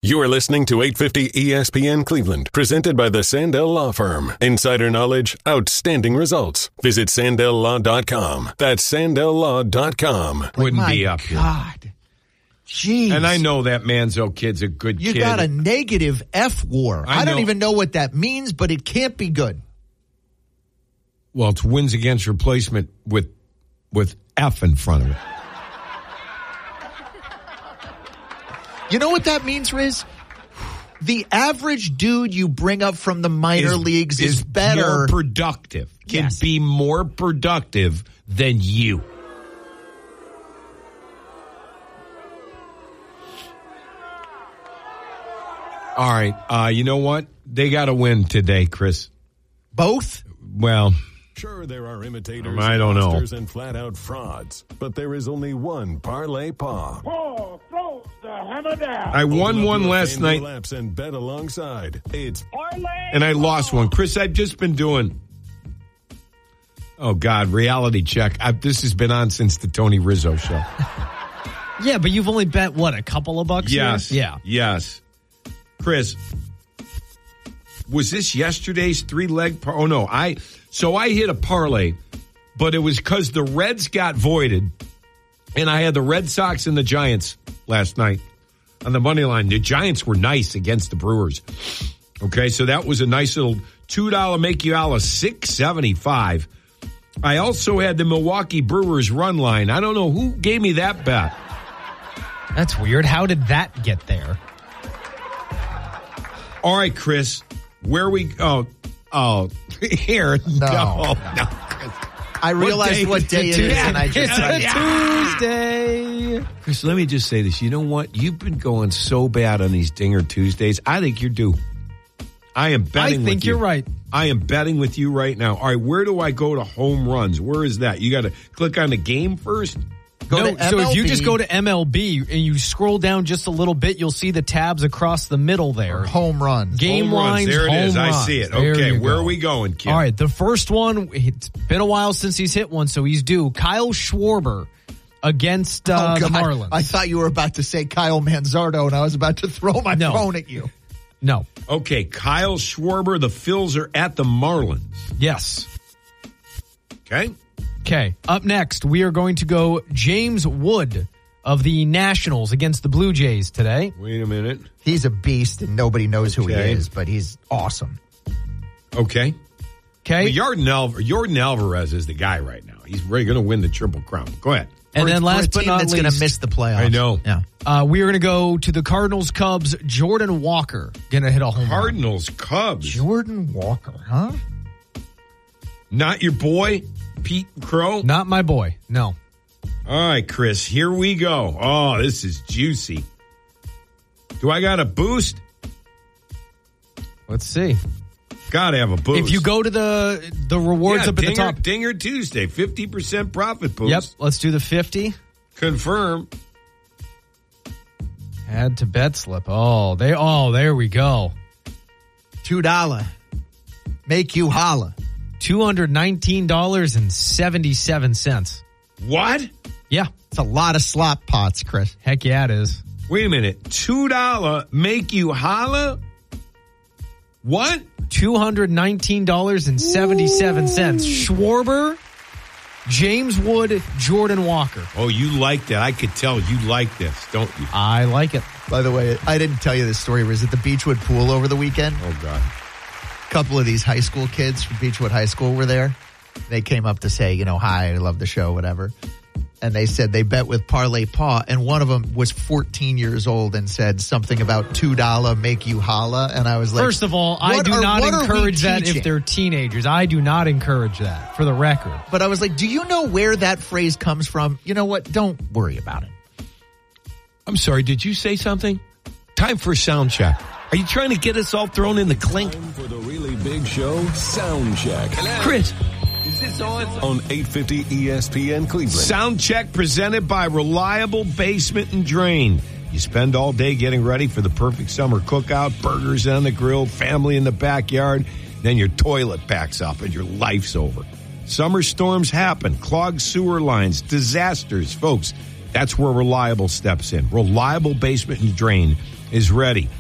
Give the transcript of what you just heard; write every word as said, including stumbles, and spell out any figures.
You are listening to eight fifty E S P N Cleveland, presented by the Sandell Law Firm. Insider knowledge, outstanding results. Visit Sandell Law dot com. That's Sandell Law dot com. Wouldn't My be up here. God. Jeez. And I know that Manzo kid's a good you kid. You got a negative F war. I I don't know. even know what that means, but it can't be good. Well, it's wins against replacement with with F in front of it. You know what that means, Riz? The average dude you bring up from the minor Is- leagues is, is better. more productive. Can Yes. be more productive than you. All right. Uh, you know what? They got to win today, Chris. Both? Well, Sure, there are imitators, I don't know. monsters, and flat-out frauds, but there is only one Parlay Paw. Paul throws the hammer down. I won Open up one your last FanDuel night, apps and bet alongside. It's Parlay and I lost one. Chris, I've just been doing, oh, God, reality check. I, this has been on since the Tony Rizzo show. Yeah, but you've only bet, what, a couple of bucks Yes. here? Yeah. Yes. Chris, was this yesterday's three-leg par? Oh, no. I So I hit a parlay, but it was because the Reds got voided, and I had the Red Sox and the Giants last night on the money line. The Giants were nice against the Brewers. Okay, so that was a nice little two dollars make you all a six seventy-five. I also had the Milwaukee Brewers run line. I don't know who gave me that bet. That's weird. How did that get there? All right, Chris, where we oh oh here No. no, no Chris. I realized day what is day it it is, today? and I just It's said, a Tuesday. Chris, let me just say this. You know what? You've been going so bad on these Dinger Tuesdays. I think you're due. I am I betting. think with you. you're right. I am betting with you right now. All right, where do I go to home runs? Where is that? You got to click on the game first. Go no, to so if you M L B. just go to M L B and you scroll down just a little bit, you'll see the tabs across the middle there. home runs. Game Home runs. lines, There it home is. I runs. see it. There Okay, you where go. are we going, Kim? All right, the first one, it's been a while since he's hit one, so he's due. Kyle Schwarber against uh, Oh, the God. Marlins. I thought you were about to say Kyle Manzardo, and I was about to throw my No. phone at you. no. Okay, Kyle Schwarber. The Phils are at the Marlins. Yes. Okay. Okay, up next, we are going to go James Wood of the Nationals against the Blue Jays today. Wait a minute. He's a beast, and nobody knows who Okay. he is, but he's awesome. Okay. Okay, But Jordan, Alvar- Jordan Alvarez is the guy right now. He's really going to win the Triple Crown. Go ahead. and For- then for last a but team not that's least, going to miss the playoffs. I know. Yeah. uh, we are going to go to the Cardinals Cubs. Jordan Walker going to hit a home run. Cardinals, Cubs. Jordan Walker, huh? Not your boy, Pete Crow. Not my boy. No. All right, Chris, here we go. Oh, this is juicy. Do I got a boost? Let's see. Got to have a boost. If you go to the the rewards yeah, up at Dinger, the top. Dinger Tuesday, fifty percent profit boost. Yep, let's do the fifty. Confirm. Add to bet slip. Oh, they oh, there we go. Two dollar. Make you holla. two hundred nineteen dollars and seventy-seven cents. What? Yeah. It's a lot of slop pots, Chris. Heck yeah, it is. Wait a minute. two dollars make you holla? What? two hundred nineteen dollars and seventy-seven cents. Schwarber, James Wood, Jordan Walker. Oh, you like that. I could tell you like this, don't you? I like it. By the way, I didn't tell you this story. Was at the Beechwood pool over the weekend. Oh, God. A couple of these high school kids from Beechwood High School were there. They came up to say, you know, hi, I love the show, whatever. And they said they bet with Parlay Paw, and one of them was fourteen years old and said something about two dollars make you holla. And I was like, First of all, I what do are- not what are we encourage that teaching? if they're teenagers. I do not encourage that, for the record. But I was like, do you know where that phrase comes from? You know what? Don't worry about it. I'm sorry, did you say something? Time for sound check. Are you trying to get us all thrown in the clink? time for the really big show, Sound Check. Chris, On eight fifty E S P N Cleveland. sound check presented by Reliable Basement and Drain. You spend all day getting ready for the perfect summer cookout, burgers on the grill, family in the backyard, then your toilet backs up and your life's over. Summer storms happen, clogged sewer lines, disasters, folks. That's where Reliable steps in. Reliable Basement and Drain is ready.